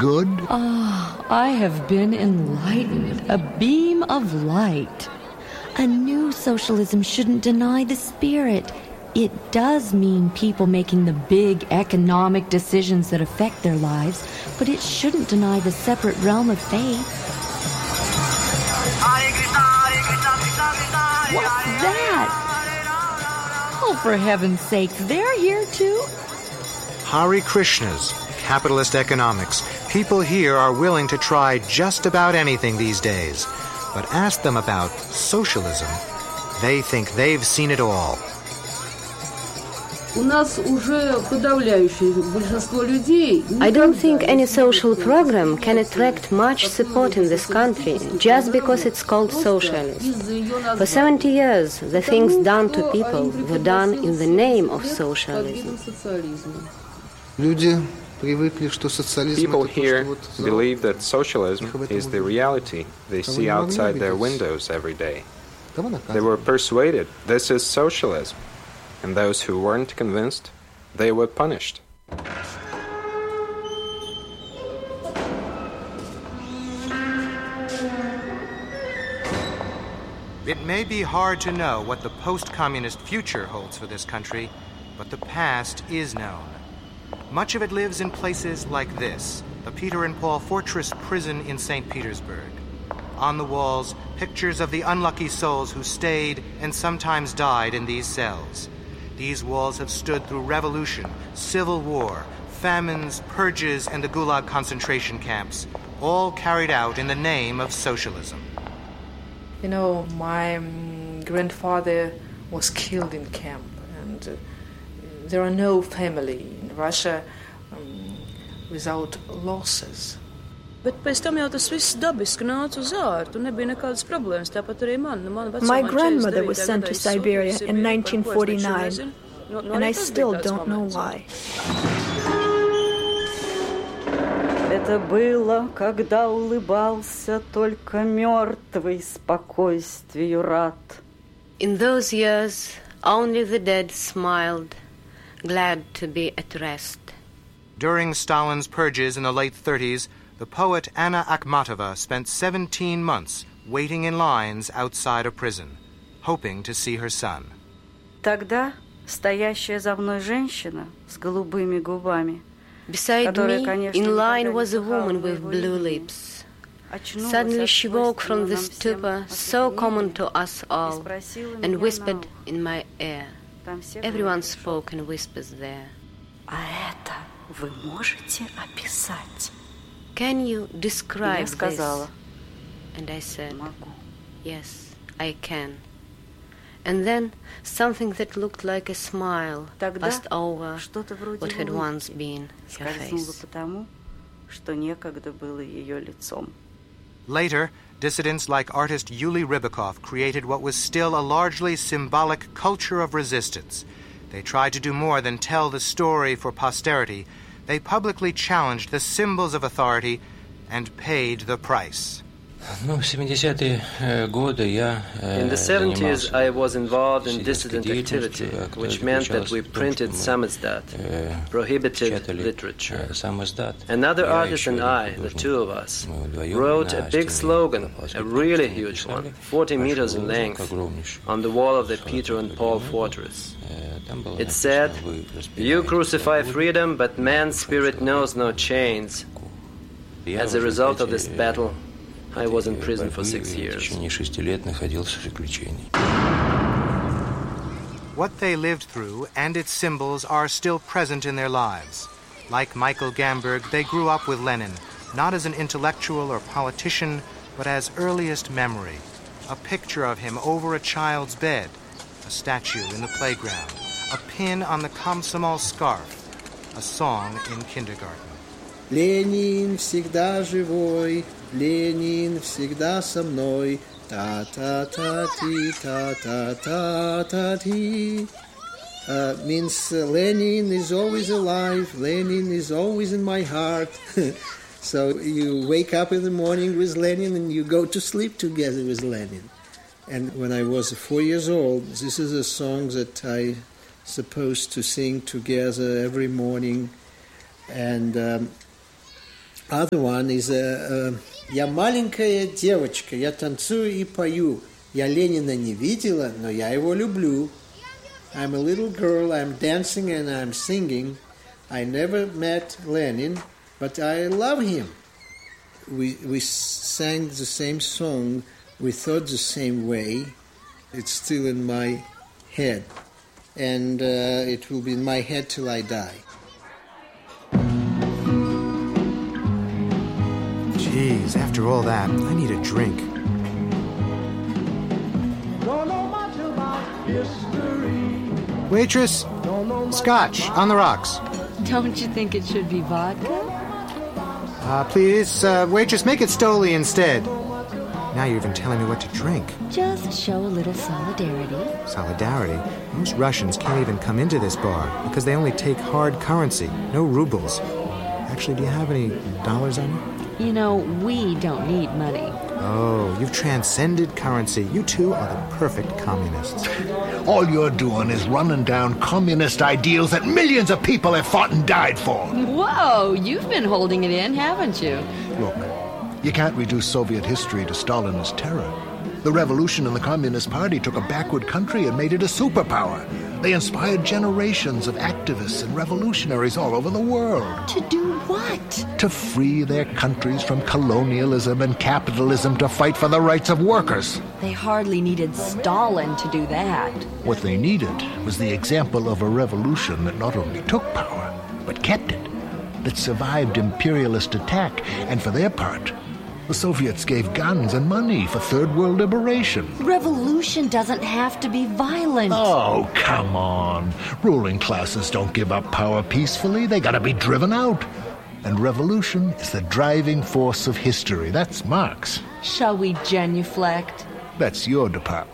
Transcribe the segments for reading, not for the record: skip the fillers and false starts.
good? I have been enlightened, a beam of light. A new socialism shouldn't deny the spirit. It does mean people making the big economic decisions that affect their lives, but it shouldn't deny the separate realm of faith. What's that? Oh, for heaven's sake, they're here too? Hare Krishnas, capitalist economics. People here are willing to try just about anything these days. But ask them about socialism, they think they've seen it all. I don't think any social program can attract much support in this country just because it's called socialism. For 70 years, the things done to people were done in the name of socialism. People here believe that socialism is the reality they see outside their windows every day. They were persuaded this is socialism, and those who weren't convinced, they were punished. It may be hard to know what the post-communist future holds for this country, but the past is known. Much of it lives in places like this, the Peter and Paul Fortress prison in St. Petersburg. On the walls, pictures of the unlucky souls who stayed and sometimes died in these cells. These walls have stood through revolution, civil war, famines, purges, and the Gulag concentration camps, all carried out in the name of socialism. You know, my grandfather was killed in camp, and there are no family in Russia without losses. Bet pēc tam jau tas viss dabiski nāca uz ārtu, nebija nekādas problēmas, tāpat arī man. My grandmother was sent to Siberia in 1949, and I still don't know why. Это было, когда улыбался только мертвый спокойствию рад. In those years, only the dead smiled, glad to be at rest. During Stalin's purges in the late 30s, the poet Anna Akhmatova spent 17 months waiting in lines outside a prison, hoping to see her son. Тогда стоящая за мной женщина с голубыми губами. Beside me, in line, was a woman with blue lips. Suddenly she woke from the stupor so common to us all and whispered in my ear. Everyone spoke in whispers there. А это вы можете описать? Can you describe this? And I said, yes, I can. And then something that looked like a smile passed over what had once been her face. Later, dissidents like artist Yuli Rybakov created what was still a largely symbolic culture of resistance. They tried to do more than tell the story for posterity. They publicly challenged the symbols of authority and paid the price. In the 70s, I was involved in dissident activity, which meant that we printed samizdat, prohibited literature. Another artist and I, the two of us, wrote a big slogan, a really huge one, 40 meters in length, on the wall of the Peter and Paul Fortress. It said, "You crucify freedom, but man's spirit knows no chains." As a result of this battle, I was in prison for 6 years. What they lived through and its symbols are still present in their lives. Like Michael Gamberg, they grew up with Lenin, not as an intellectual or politician, but as earliest memory. A picture of him over a child's bed, a statue in the playground, a pin on the Komsomol scarf, a song in kindergarten. Ленин всегда живой, Ленин всегда со мной, та-та-та-ти, та-та-та-та-ти. Means Lenin is always alive, Lenin is always in my heart. So you wake up in the morning with Lenin and you go to sleep together with Lenin. And when I was 4 years old, this is a song that I supposed to sing together every morning. And Other one is «Я маленькая девочка, я танцую и пою. Я Ленина не видела, но я его люблю. I'm a little girl, I'm dancing and I'm singing. I never met Lenin, but I love him». We sang the same song, we thought the same way. It's still in my head, and it will be in my head till I die. Jeez, after all that, I need a drink. Don't know much about history. Waitress, scotch on the rocks. Don't you think it should be vodka? Please, waitress, make it Stoli instead. Now you're even telling me what to drink. Just show a little solidarity. Solidarity? Most Russians can't even come into this bar because they only take hard currency, no rubles. Actually, do you have any dollars on you? You know, we don't need money. Oh, you've transcended currency. You two are the perfect communists. All you're doing is running down communist ideals that millions of people have fought and died for. Whoa, you've been holding it in, haven't you? Look, you can't reduce Soviet history to Stalinist terror. The revolution in the Communist Party took a backward country and made it a superpower. They inspired generations of activists and revolutionaries all over the world. To do what? To free their countries from colonialism and capitalism, to fight for the rights of workers. They hardly needed Stalin to do that. What they needed was the example of a revolution that not only took power, but kept it, that survived imperialist attack, and for their part, the Soviets gave guns and money for Third World liberation. Revolution doesn't have to be violent. Oh, come on. Ruling classes don't give up power peacefully. They gotta be driven out. And revolution is the driving force of history. That's Marx. Shall we genuflect? That's your department.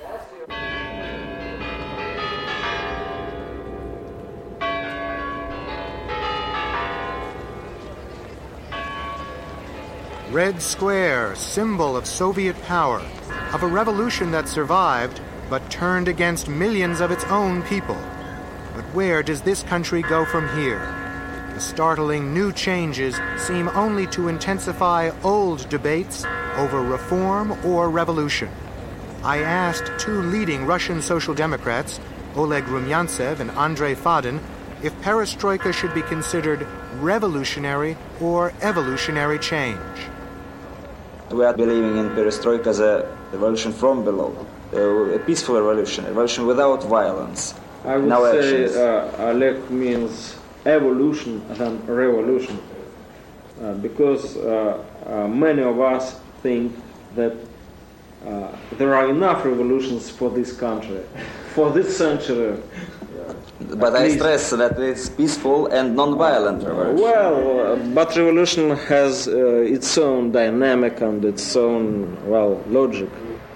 Red Square, symbol of Soviet power, of a revolution that survived but turned against millions of its own people. But where does this country go from here? The startling new changes seem only to intensify old debates over reform or revolution. I asked two leading Russian Social Democrats, Oleg Rumyantsev and Andrei Fadin, if perestroika should be considered revolutionary or evolutionary change. We are believing in perestroika as a revolution from below, a peaceful revolution, a revolution without violence. I would say Oleg means evolution than revolution, because many of us think that there are enough revolutions for this country, for this century. But I stress that it's peaceful and non-violent revolution. Well, but revolution has its own dynamic and its own, logic.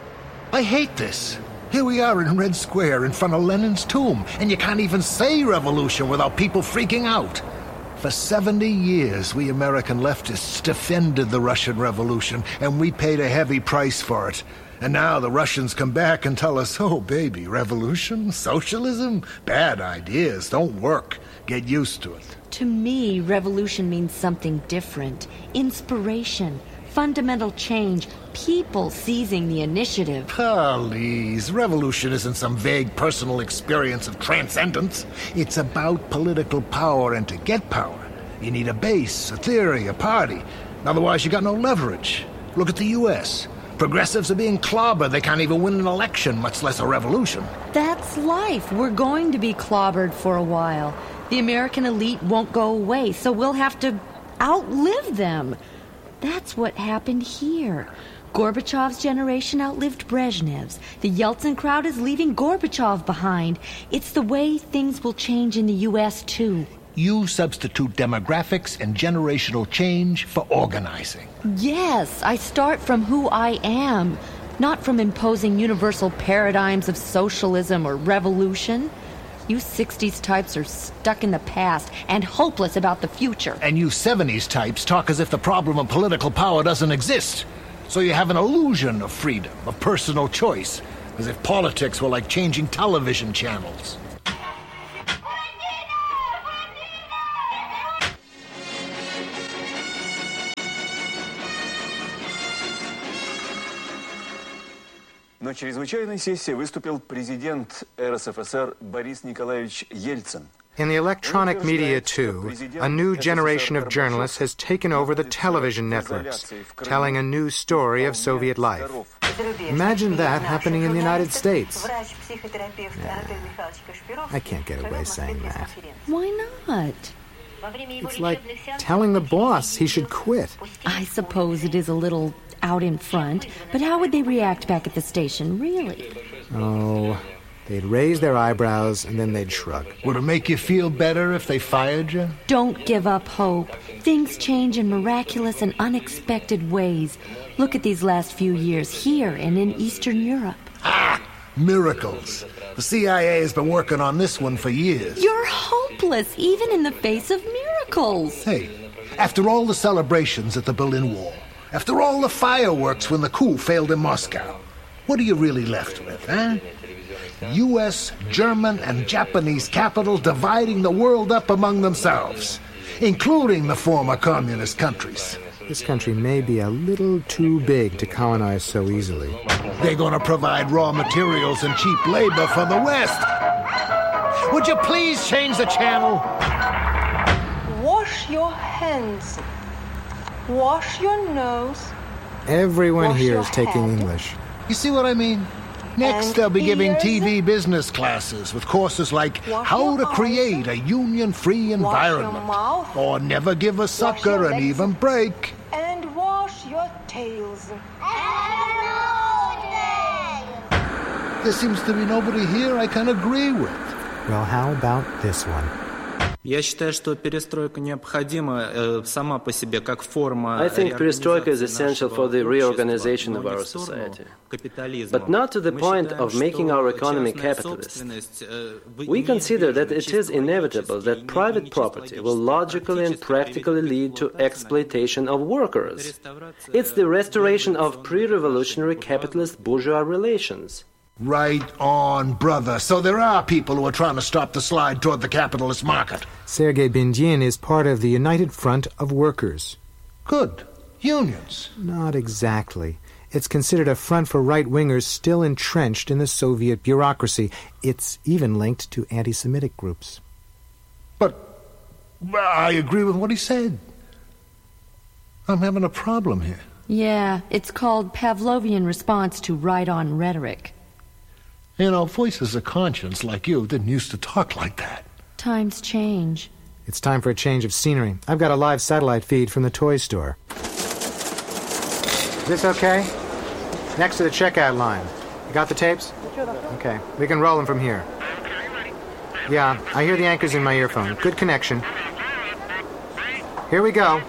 I hate this. Here we are in Red Square in front of Lenin's tomb, and you can't even say revolution without people freaking out. For 70 years, we American leftists defended the Russian Revolution, and we paid a heavy price for it. And now the Russians come back and tell us, oh, baby, revolution, socialism, bad ideas, don't work. Get used to it. To me, revolution means something different. Inspiration, fundamental change, people seizing the initiative. Please, revolution isn't some vague personal experience of transcendence. It's about political power, and to get power, you need a base, a theory, a party. Otherwise, you got no leverage. Look at the U.S., progressives are being clobbered. They can't even win an election, much less a revolution. That's life. We're going to be clobbered for a while. The American elite won't go away, so we'll have to outlive them. That's what happened here. Gorbachev's generation outlived Brezhnev's. The Yeltsin crowd is leaving Gorbachev behind. It's the way things will change in the U.S., too. You substitute demographics and generational change for organizing. Yes, I start from who I am, not from imposing universal paradigms of socialism or revolution. You 60s types are stuck in the past and hopeless about the future. And you 70s types talk as if the problem of political power doesn't exist. So you have an illusion of freedom, of personal choice, as if politics were like changing television channels. На чрезвычайной сессии выступил президент РСФСР Борис Николаевич Ельцин. In the electronic media, too, a new generation of journalists has taken over the television networks, telling a new story of Soviet life. Imagine that happening in the United States. I can't get away saying that. Why not? It's like telling the boss he should quit. I suppose it is a little out in front, but how would they react back at the station, really? Oh, they'd raise their eyebrows and then they'd shrug. Would it make you feel better if they fired you? Don't give up hope. Things change in miraculous and unexpected ways. Look at these last few years here and in Eastern Europe. Ah, miracles. The CIA has been working on this one for years. You're hopeless, even in the face of miracles. Hey, after all the celebrations at the Berlin Wall, after all the fireworks when the coup failed in Moscow, what are you really left with, huh? U.S., German, and Japanese capital dividing the world up among themselves, including the former communist countries. This country may be a little too big to colonize so easily. They're going to provide raw materials and cheap labor for the West. Would you please change the channel? Wash your hands. Wash your nose. Everyone here is taking English. You see what I mean? Next, they'll be giving TV business classes with courses like how to create a union-free environment, or never give a sucker an even break. And wash your tails. There seems to be nobody here I can agree with. Well, how about this one? Я считаю, что перестройка необходима сама по себе как форма. I think perestroika is essential for the reorganization of our society, but not to the point of making our economy capitalist. We consider that it is inevitable that private property will logically and practically lead to exploitation of workers. It's the restoration of pre-revolutionary capitalist bourgeois relations. Right on, brother. So there are people who are trying to stop the slide toward the capitalist market. Sergei Bindyin is part of the United Front of Workers. Good. Unions. Not exactly. It's considered a front for right-wingers still entrenched in the Soviet bureaucracy. It's even linked to anti-Semitic groups. But I agree with what he said. I'm having a problem here. Yeah, it's called Pavlovian response to right-on rhetoric. You know, voices of conscience like you didn't used to talk like that. Times change. It's time for a change of scenery. I've got a live satellite feed from the toy store. Is this okay? Next to the checkout line. You got the tapes? Okay, we can roll them from here. Yeah, I hear the anchors in my earphone. Good connection. Here we go.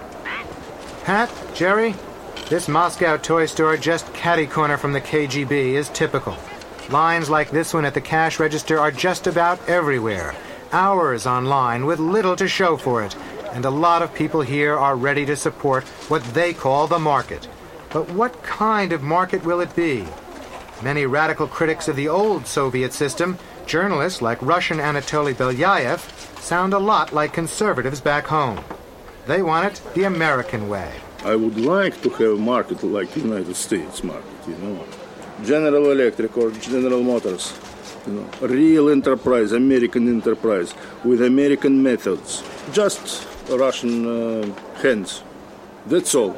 Pat, Jerry, this Moscow toy store just catty-corner from the KGB is typical. Lines like this one at the cash register are just about everywhere. Hours online with little to show for it. And a lot of people here are ready to support what they call the market. But what kind of market will it be? Many radical critics of the old Soviet system, journalists like Russian Anatoly Belyaev, sound a lot like conservatives back home. They want it the American way. I would like to have a market like the United States market, you know. General Electric or General Motors, you know, real enterprise, American enterprise, with American methods. Just Russian hands. That's all.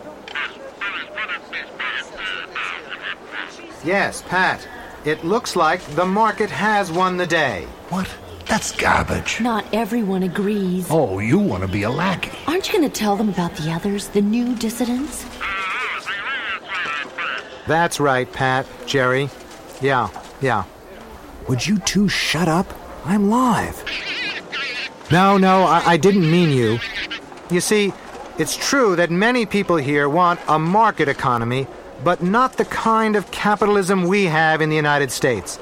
Yes, Pat. It looks like the market has won the day. What? That's garbage. Not everyone agrees. Oh, you want to be a lackey. Aren't you going to tell them about the others, the new dissidents? That's right, Pat, Jerry. Yeah. Would you two shut up? I'm live. No, I didn't mean you. You see, it's true that many people here want a market economy, but not the kind of capitalism we have in the United States.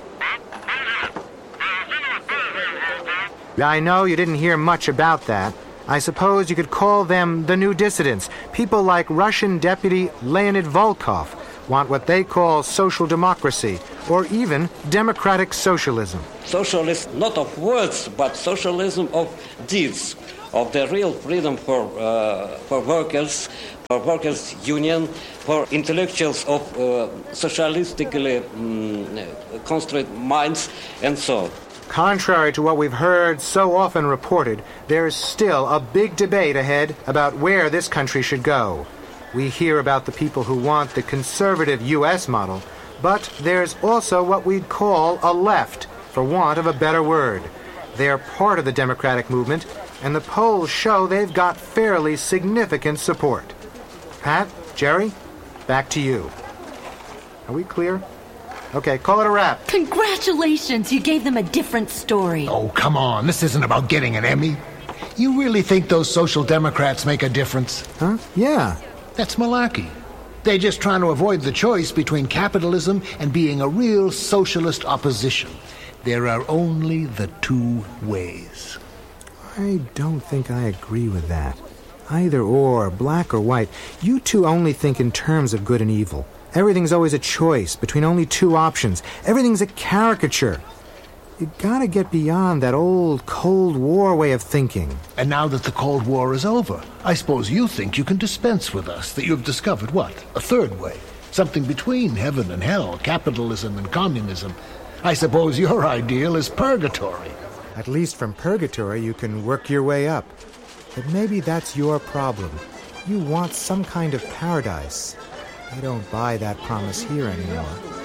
I know you didn't hear much about that. I suppose you could call them the new dissidents. People like Russian Deputy Leonid Volkov want what they call social democracy, or even democratic socialism. Socialism not of words, but socialism of deeds. of the real freedom for workers union, for intellectuals of socialistically constructed minds, and so on. Contrary to what we've heard so often reported, there is still a big debate ahead about where this country should go. We hear about the people who want the conservative U.S. model, but there's also what we'd call a left, for want of a better word. They're part of the democratic movement, and the polls show they've got fairly significant support. Pat, Jerry, back to you. Are we clear? Okay, call it a wrap. Congratulations, you gave them a different story. Oh, come on, this isn't about getting an Emmy. You really think those social democrats make a difference? Huh? Yeah. That's malarkey. They're just trying to avoid the choice between capitalism and being a real socialist opposition. There are only the two ways. I don't think I agree with that. Either or, black or white. You two only think in terms of good and evil. Everything's always a choice between only two options. Everything's a caricature. You gotta get beyond that old Cold War way of thinking. And now that the Cold War is over, I suppose you think you can dispense with us, that you've discovered what? A third way. Something between heaven and hell, capitalism and communism. I suppose your ideal is purgatory. At least from purgatory you can work your way up. But maybe that's your problem. You want some kind of paradise. I don't buy that promise here anymore.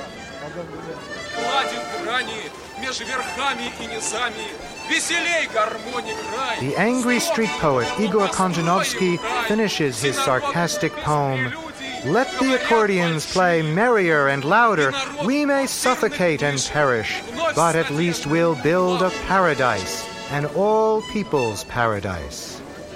The angry street poet Igor Konjanovsky finishes his sarcastic poem, "Let the accordions play merrier and louder. We may suffocate and perish, but at least we'll build a paradise, an all people's paradise."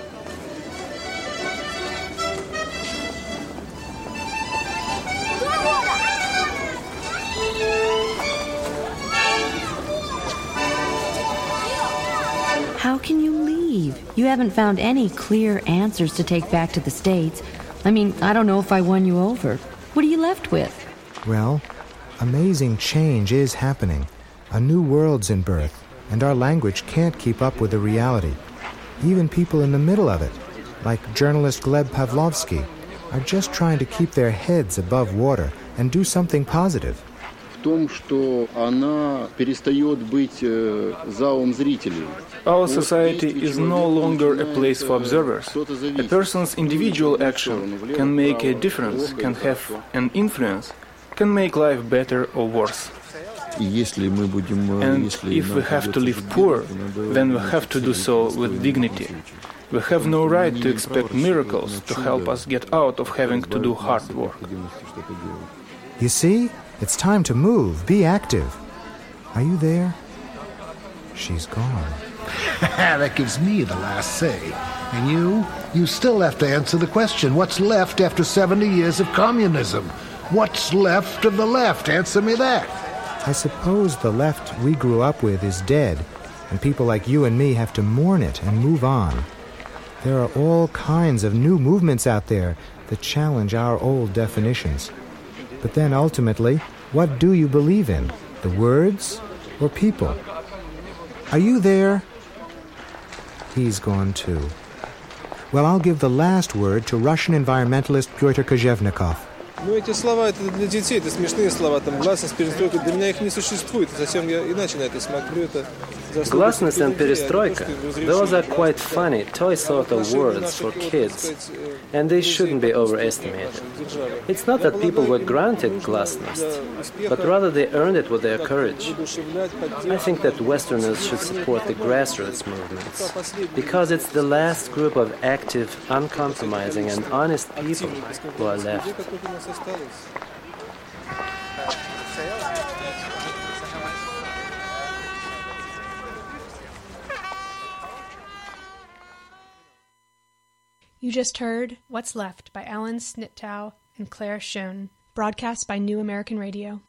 How can you leave? You haven't found any clear answers to take back to the States. I mean, I don't know if I won you over. What are you left with? Well, amazing change is happening. A new world's in birth, and our language can't keep up with the reality. Even people in the middle of it, like journalist Gleb Pavlovsky, are just trying to keep their heads above water and do something positive. Our society is no longer a place for observers. A person's individual action can make a difference, can have an influence, can make life better or worse. And if we have to live poor, then we have to do so with dignity. We have no right to expect miracles to help us get out of having to do hard work. You see? It's time to move. Be active. Are you there? She's gone. That gives me the last say. And you still have to answer the question, what's left after 70 years of communism? What's left of the left? Answer me that. I suppose the left we grew up with is dead, and people like you and me have to mourn it and move on. There are all kinds of new movements out there that challenge our old definitions. But then ultimately, what do you believe in? The words or people? Are you there? He's gone too. Well, I'll give the last word to Russian environmentalist Pyotr Kozhevnikov. Ну, эти слова, это для детей, это смешные слова, там, гласность, перестройка, для меня их не существует, совсем я иначе на это смотрю, это... Glasnost and perestroika, those are quite funny, toy sort of words for kids, and they shouldn't be overestimated. It's not that people were granted glasnost, but rather they earned it with their courage. I think that Westerners should support the grassroots movements, because it's the last group of active, uncompromising and honest people who are left. You just heard What's Left by Alan Snittow and Claire Schoen, broadcast by New American Radio.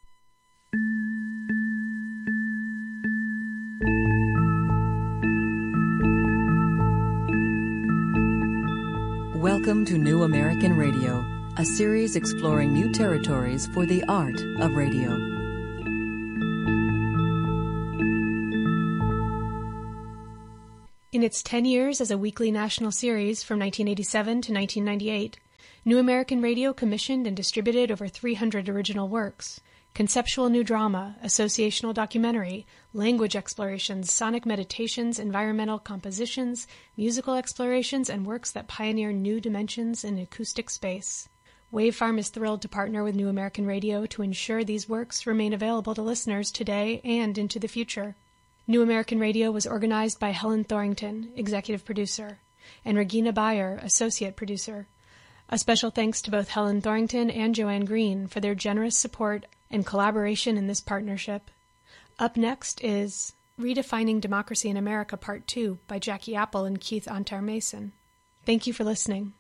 Welcome to New American Radio, a series exploring new territories for the art of radio. In In its 10 years as a weekly national series from 1987 to 1998, New American Radio commissioned and distributed over 300 original works. Conceptual new drama, associational documentary, language explorations, sonic meditations, environmental compositions, musical explorations, and works that pioneer new dimensions in acoustic space. Wavefarm is thrilled to partner with New American Radio to ensure these works remain available to listeners today and into the future. New American Radio was organized by Helen Thorington, executive producer, and Regina Bayer, associate producer. A special thanks to both Helen Thorington and Joanne Green for their generous support and collaboration in this partnership. Up next is Redefining Democracy in America Part 2 by Jackie Apple and Keith Antar Mason. Thank you for listening.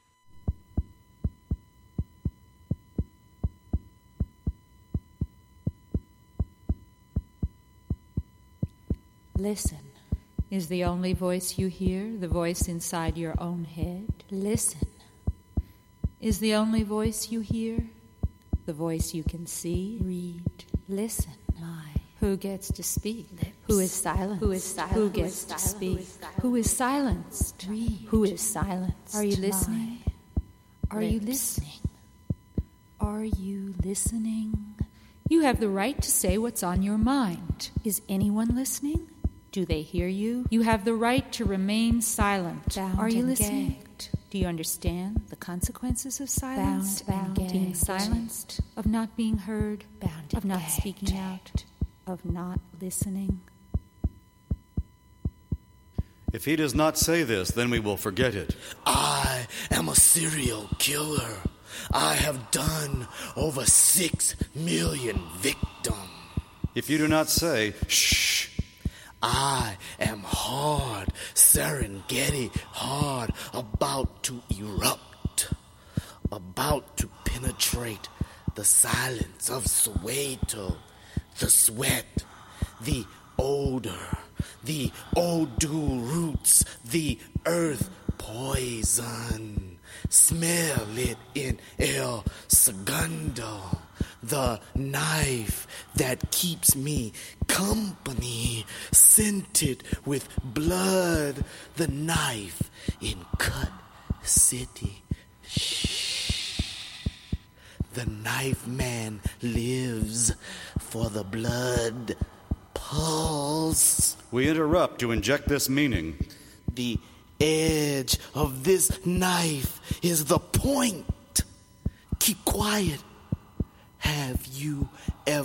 Listen. Is the only voice you hear the voice inside your own head? Listen. Is the only voice you hear the voice you can see? Read. Listen. Who gets to speak? Lips. Who is silent? Who is silent? Who gets to speak? Who is silenced? Read. Who is silenced? Are you listening? Are you listening? Are you listening? You have the right to say what's on your mind. Is anyone listening? Do they hear you? You have the right to remain silent. Are you listening? Gagged. Do you understand the consequences of silence? Bound being silenced, of not being heard, of not speaking out, of not listening. If he does not say this, then we will forget it. I am a serial killer. I have done over 6 million victims. If you do not say, shh. I am hard, Serengeti hard, about to erupt, about to penetrate the silence of Soweto, the sweat, the odor, the Odu roots, the earth poison. Smell it in El Segundo. The knife that keeps me company, scented with blood. The knife in Cut City. Shh. The knife man lives for the blood pulse. We interrupt to inject this meaning. The edge of this knife is the point. Keep quiet. Have you ever